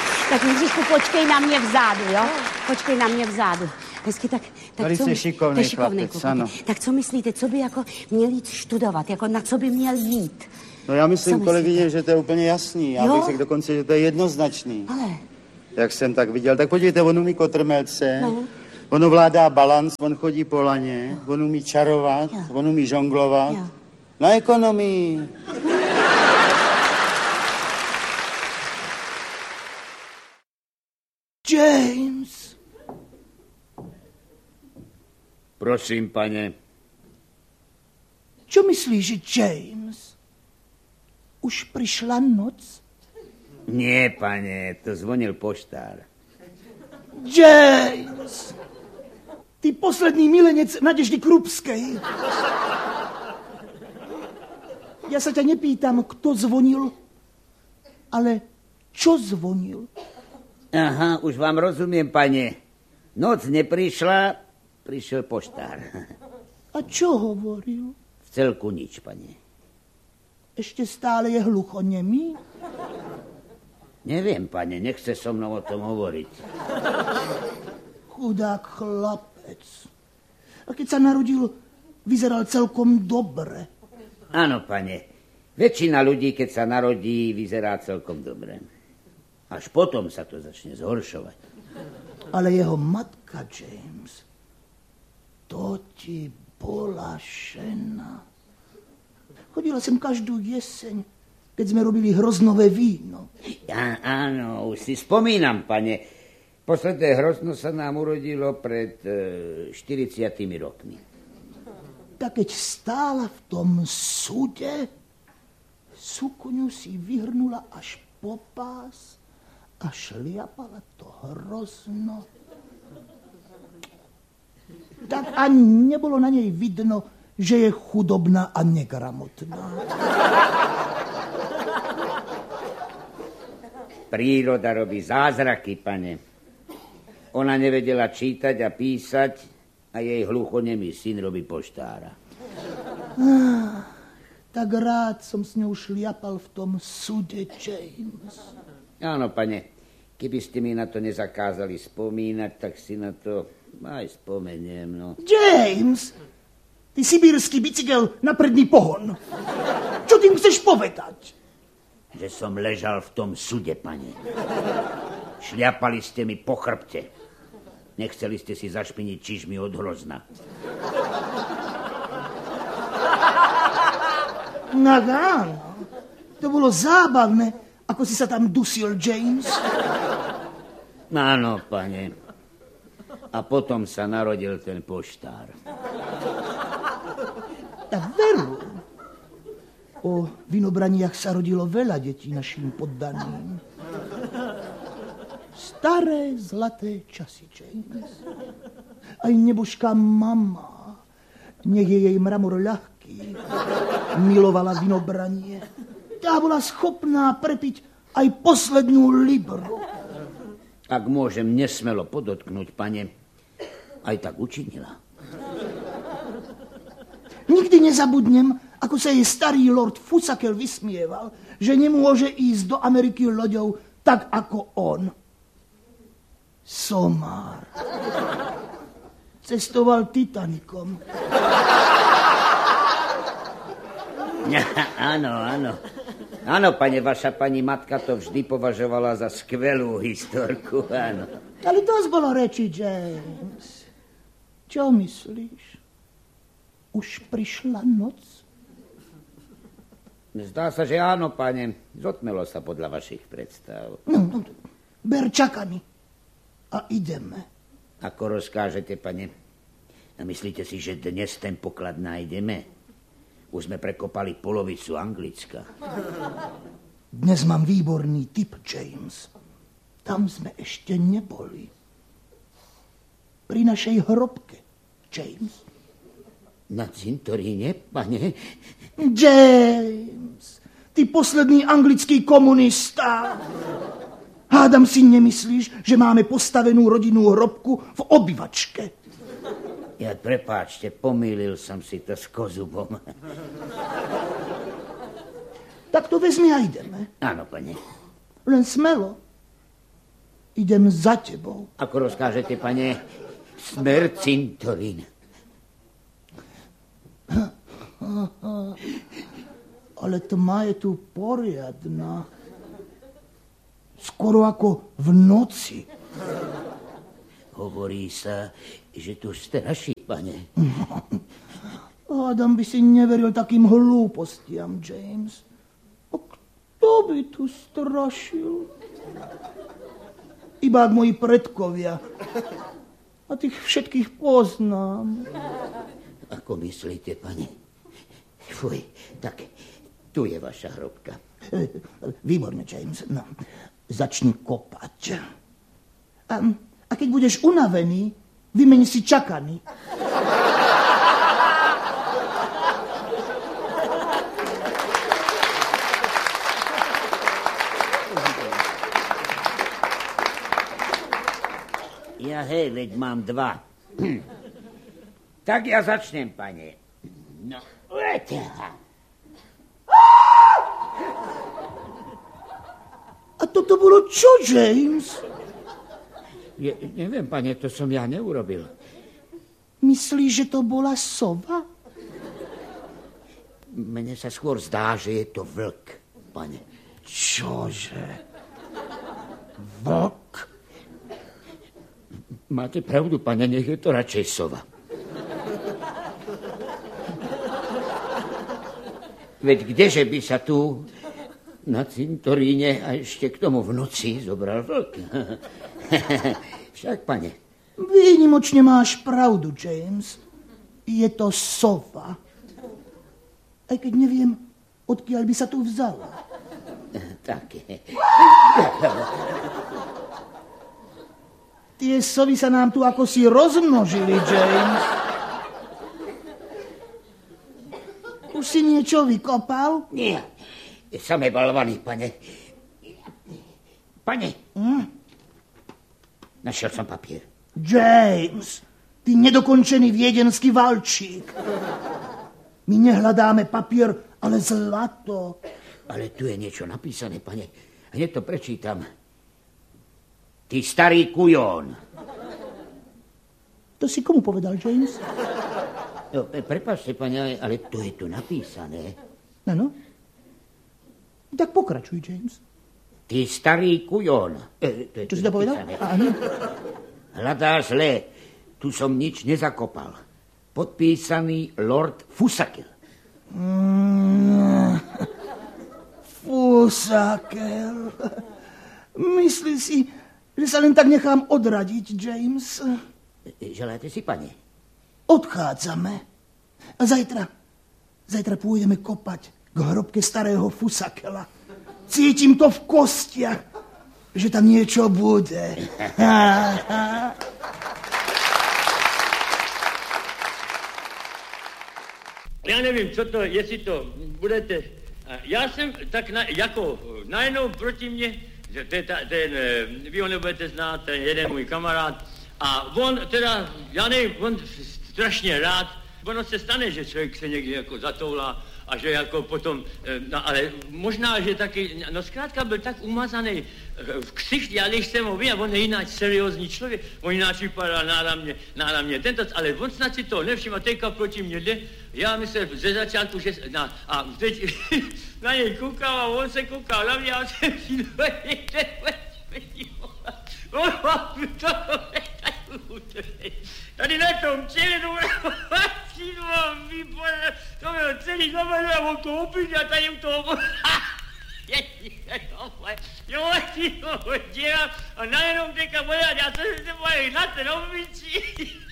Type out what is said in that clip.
Tak Jindřišku, počkej na mě vzadu, jo? Počkej na mě vzadu. Hezky, tak velice šikovný chlapec, ano. Tak co myslíte, co by jako měl jít študovat, jako na co by měl jít? No já myslím, kolegyně, že to je úplně jasný. Já bych řekl dokonce, že to je jednoznačný. Ale... Jak jsem tak viděl. Tak podívejte, on umí kotrmelce, on ovládá balans, on chodí po laně, on umí čarovat, on umí žonglovat. Na ekonomii. James. Prosím, pane. Čo myslíš, James? Už prišla noc? Nie, pane, to zvonil poštár. James! Ty posledný milenec Nadeždy Krupskej. Ja sa ťa nepýtam, kto zvonil, ale čo zvonil? Aha, už vám rozumiem, pane. Noc neprišla, prišiel poštár. A čo hovoril? V celku nič, pane. Ešte stále je hluchonemý? Neviem, pane, nechce so mnou o tom hovoriť. Chudák chlapec. A keď sa narodil, vyzeral celkom dobre. Áno, pane. Väčšina ľudí, keď sa narodí, vyzerá celkom dobre. Až potom sa to začne zhoršovať. Ale jeho matka, James, to ti bola žena. Chodila sem každú jeseň, keď sme robili hroznové víno. Áno, už si spomínam, pane. Posledné hrozno sa nám urodilo pred 40 rokmi. Tak keď stála v tom súde, sukňu si vyhrnula až po pás a šliapala to hrozno. Tak ani nebolo na nej vidno, že je chudobná a negramotná. Príroda robí zázraky, pane. Ona nevedela čítať a písať a jej hluchonemý syn robí poštára. Tak rád som s ňou šliapal v tom súde, James. Áno, pane. Keby ste mi na to nezakázali spomínať, tak si na to aj spomeniem, no. James! Ty sibírsky bicykel na predný pohon. Čo tým chceš povedať? Že som ležal v tom súde, pane. Šľapali ste mi po chrbte. Nechceli ste si zašpiniť čižmy od hrozna. No áno. To bolo zábavné, ako si sa tam dusil, James. Áno, pane. A potom sa narodil ten poštár. Tak veru. O vinobraniach sa rodilo veľa detí našim poddaným. Staré zlaté časy, James. Aj nebožká mama, nech je jej mramor ľahký, milovala vinobranie. Tá bola schopná prepiť aj poslednú libru. Ak môžem nesmelo podotknúť, pane, aj tak učinila. Nikdy nezabudnem, ako sa jej starý lord Fusakel vysmieval, že nemôže ísť do Ameriky loďou tak ako on. Somár. Cestoval Titanikom. Áno, áno. Áno, pane, vaša pani matka to vždy považovala za skvelú historku, áno. Ale dosť bolo reči, James. Čo myslíš? Už prišla noc? Zdá sa, že áno, pane. Zotmelo sa podľa vašich predstav. No, ber čakami. A ideme. Ako rozkážete, pane? A myslíte si, že dnes ten poklad nájdeme? Už sme prekopali polovicu Anglicka. Dnes mám výborný tip, James. Tam sme ešte neboli. Pri našej hrobke, James. Na cintoríne, pane? James, ty posledný anglický komunista. Hádam si nemyslíš, že máme postavenú rodinnú hrobku v obývačke. Ja, prepáčte, pomýlil som si to s kozubom. Tak to vezmi a ideme. Áno, pane. Len smelo. Idem za tebou. Ako rozkážete, pane, smer cintorín. Ale tma je tu poriadna. Skoro ako v noci. Hovorí sa, že tu straší, pane. Adam by si neveril takým hlúpostiam, James. A kto by tu strašil? Iba moji predkovia. A tých všetkých poznám. Ako myslíte, pane? Fuj, tak tu je vaša hrobka. Výborne, James. No, začni kopať. A keď budeš unavený, vymeň si čakany. Ja hej, veď mám 2. Tak ja začnem, pane. No, A toto bolo čo, James? Neviem, pane, to som ja neurobil. Myslíš, že to bola sova? Mne sa skôr zdá, že je to vlk, pane. Čože? Vlk? Máte pravdu, pane, nech je to radšej sova. Veď kdeže by sa tu na cintoríne a ešte k tomu v noci zobral vlk? Však, pane. Výnimočne máš pravdu, James. Je to sova. Aj keď neviem, odkiaľ by sa tu vzala. Tak. Tie sovy sa nám tu ako si rozmnožili, James. Už si niečo vykopal? Nie, samé balvany, pane. Pane, našiel som papier. James, ty nedokončený viedenský valčík. My nehľadáme papier, ale zlato. Ale tu je niečo napísané, pane. Hneď to prečítam. Ty starý kujón. To si komu povedal, James? No, prepáčte, pane, ale to je tu napísané. Áno. Tak pokračuj, James. Ty starý kujón. Čo si to povedal? Áno. Hľadá zle. Tu som nič nezakopal. Podpísaný Lord Fusakel. Fusakel. Myslíš si, že sa len tak nechám odradiť, James? Želáte si, pane? Odchádzame. A zajtra pôjdeme kopať k hrobke starého Fusakela. Cítim to v kostiach, že tam niečo bude. Já nevím, co to, jestli to budete... Já jsem tak najednou proti mně, že vy ho nebudete znát, ten jeden můj kamarád, a on teda, já nevím, on strašně rád, ono se stane, že člověk se někdy jako zatoulá a že jako potom, no ale možná, že taky, no zkrátka byl tak umazaný v ksicht, já když jsem ho viděl, on je jináč seriózní člověk, on jináč vypadá náramně, ale on snad si to nevšim a teďka proti mě jde, já myslím ze začátku, že, a teď na něj koukám a on se koukal na mě a jsem si tady na tom čeledu to bylo celý kameru a on to opíš a tady u toho jo, a najednou teďka bude, já jsem se moje na ten opičí.